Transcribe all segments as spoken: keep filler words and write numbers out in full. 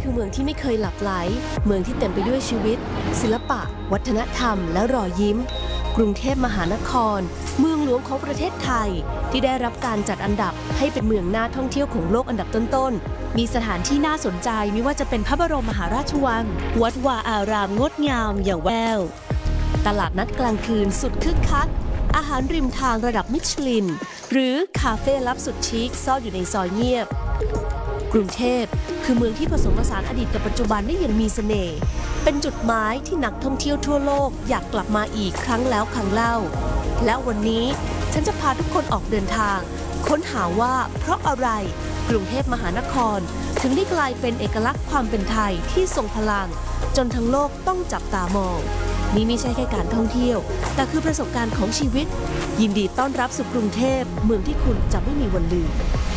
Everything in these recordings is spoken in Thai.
คือเมืองที่ไม่เคยหลับไหลเมืองที่เต็มไปด้วยชีวิตศิลปะวัฒนธรรมและรอยยิ้มกรุงเทพมหานครเมืองหลวงของประเทศไทยที่ได้รับการจัดอันดับให้เป็นเมืองน่าท่องเที่ยวของโลกอันดับต้นๆมีสถานที่น่าสนใจไม่ว่าจะเป็นพระบรมมหาราชวังวัดวาอารามงดงามอย่างแววตลาดนัดกลางคืนสุดคึกคักอาหารริมทางระดับมิชลินหรือคาเฟ่ลับสุดชิคซ่อนอยู่ในซอยเงียบกรุงเทพคือเมืองที่ผสมผสานอดีตกับปัจจุบันได้อย่างมีเสน่ห์เป็นจุดหมายที่นักท่องเที่ยวทั่วโลกอยากกลับมาอีกครั้งแล้วครั้งเล่าและวันนี้ฉันจะพาทุกคนออกเดินทางค้นหาว่าเพราะอะไรกรุงเทพมหานครถึงได้กลายเป็นเอกลักษณ์ความเป็นไทยที่ทรงพลังจนทั้งโลกต้องจับตามองนี่ไม่ใช่แค่การท่องเที่ยวแต่คือประสบการณ์ของชีวิตยินดีต้อนรับสู่กรุงเทพเมืองที่คุณจะไม่มีวันลืม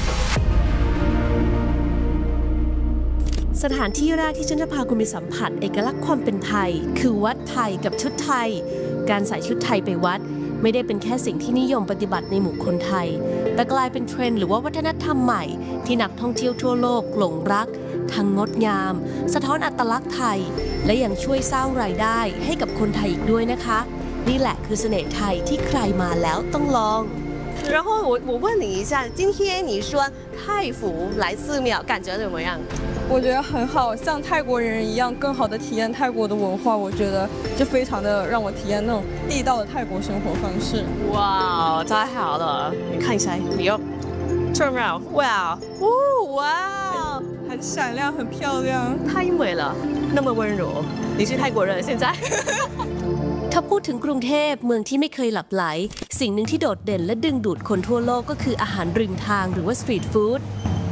สถานที่แรกที่ฉันจะพาคุณไปสัมผัสเอกลักษณ์ความเป็นไทยคือวัดไทยกับชุดไทยการใส่ชุดไทยไปวัดไม่ได้เป็นแค่สิ่งที่นิยมปฏิบัติในหมู่คนไทยแต่กลายเป็นเทรนด์หรือว่าวัฒนธรรมใหม่ที่นักท่องเที่ยวทั่วโลกหลงรักทั้งงดงามสะท้อนอัตลักษณ์ไทยและยังช่วยสร้างรายได้ให้กับคนไทยอีกด้วยนะคะนี่แหละคือเสน่ห์ไทยที่ใครมาแล้วต้องลอง然后我我问你一下，今天你说泰服来寺庙，感觉怎么样？ 我觉得很好，像泰国人一样，更好的体验泰国的文化。我觉得就非常的让我体验那种地道的泰国生活方式。 哇，太好了！你看一下，你要这么哇哦哇， 很闪亮，很漂亮， 太美了，那么温柔。你是泰国人现在？ ถ้าพูดถึงกรุงเทพเมืองที่ไม่เคยหลับไหลสิ่งหนึ่งที่โดดเด่นและดึงดูดคนทั่วโลกก็คืออาหารริมทางหรือว่าสตรีทฟู้ด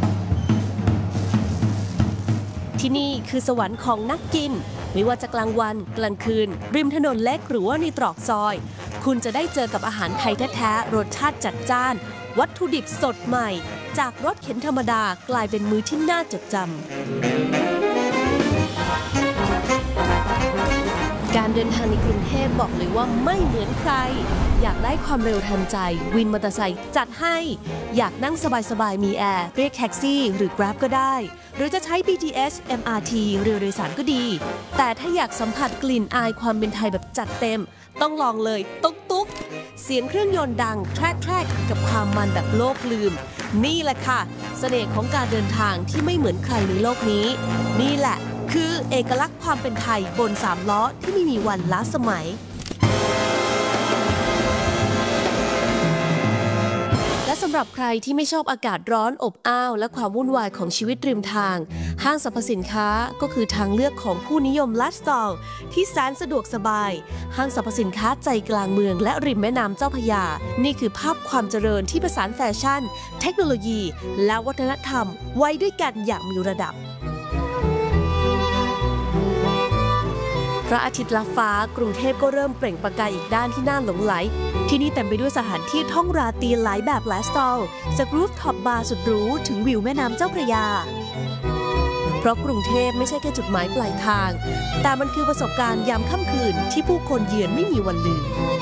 ที่นี่คือสวรรค์ของนักกินไม่ว่าจะกลางวันกลางคืนริมถนนเล็กหรือว่าในตรอกซอยคุณจะได้เจอกับอาหารไทยแท้ๆรสชาติจัดจ้านวัตถุดิบสดใหม่จากรถเข็นธรรมดากลายเป็นมื้อที่น่าจดจำการเดินทางในกรุงเทพบอกเลยว่าไม่เหมือนใครอยากได้ความเร็วทันใจวินมอเตอร์ไซค์จัดให้อยากนั่งสบายๆมีแอร์เรียกแท็กซี่หรือ Grab ก็ได้หรือจะใช้ บี ที เอส เอ็ม อาร์ ที เรือโดยสารก็ดีแต่ถ้าอยากสัมผัสกลิ่นอายความเป็นไทยแบบจัดเต็มต้องลองเลยตุ๊กตุ๊กเสียงเครื่องยนต์ดังแทรกแทรกกับความมันแบบโลกลืมนี่แหละค่ะเสน่ห์ของการเดินทางที่ไม่เหมือนใครในโลกนี้นี่แหละคือเอกลักษณ์ความเป็นไทยบนสามล้อที่ไม่มีวันล้าสมัยและสำหรับใครที่ไม่ชอบอากาศร้อนอบอ้าวและความวุ่นวายของชีวิตริมทางห้างสรรพสินค้าก็คือทางเลือกของผู้นิยมไลฟ์สไตล์ที่แสนสะดวกสบายห้างสรรพสินค้าใจกลางเมืองและริมแม่น้ำเจ้าพระยานี่คือภาพความเจริญที่ผสานแฟชั่นเทคโนโลยีและวัฒนธรรมไว้ด้วยกันอย่างมีระดับพระอาทิตย์ลับฟ้ากรุงเทพก็เริ่มเปล่งประกายอีกด้านที่น่าหลงไหลที่นี่เต็มไปด้วยสถานที่ท่องราตรีหลายแบบไลฟ์สไตล์จากรูฟท็อปบาร์สุดหรูถึงวิวแม่น้ำเจ้าพระยาเพราะกรุงเทพไม่ใช่แค่จุดหมายปลายทางแต่มันคือประสบการณ์ยามค่ำคืนที่ผู้คนเยือนไม่มีวันลืม